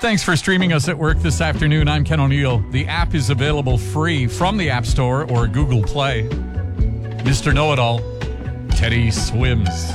Thanks for streaming us at work this afternoon. I'm Ken O'Neill. The app is available free from the App Store or Google Play. Mr. Know-It-All, Teddy Swims.